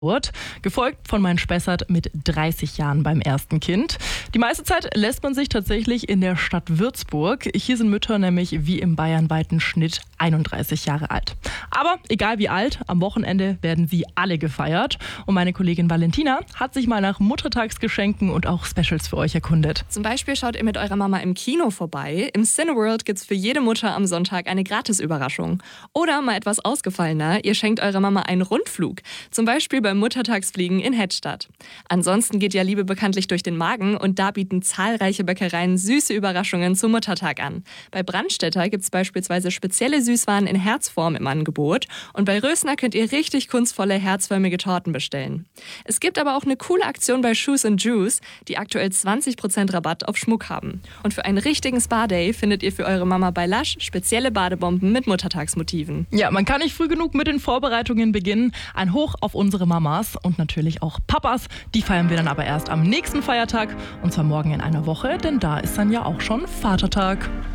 Geburt, gefolgt von meinem Spessart mit 30 Jahren beim ersten Kind. Die meiste Zeit lässt man sich tatsächlich in der Stadt Würzburg. Hier sind Mütter nämlich wie im bayernweiten Schnitt 31 Jahre alt. Aber egal wie alt, am Wochenende werden sie alle gefeiert. Und meine Kollegin Valentina hat sich mal nach Muttertagsgeschenken und auch Specials für euch erkundet. Zum Beispiel schaut ihr mit eurer Mama im Kino vorbei. Im Cineworld gibt's für jede Mutter am Sonntag eine Gratisüberraschung. Oder mal etwas ausgefallener, ihr schenkt eurer Mama einen Rundflug. Zum Beispiel beim Muttertagsfliegen in Hedstadt. Ansonsten geht ja Liebe bekanntlich durch den Magen und da bieten zahlreiche Bäckereien süße Überraschungen zum Muttertag an. Bei Brandstätter gibt's beispielsweise spezielle Süßwaren in Herzform im Angebot und bei Rösner könnt ihr richtig kunstvolle herzförmige Torten bestellen. Es gibt aber auch eine coole Aktion bei Shoes & Juice, die aktuell 20% Rabatt auf Schmuck haben. Und für einen richtigen Spa-Day findet ihr für eure Mama bei Lush spezielle Badebomben mit Muttertagsmotiven. Ja, man kann nicht früh genug mit den Vorbereitungen beginnen. Ein Hoch auf unsere Mamas und natürlich auch Papas. Die feiern wir dann aber erst am nächsten Feiertag und zwar morgen in einer Woche, denn da ist dann ja auch schon Vatertag.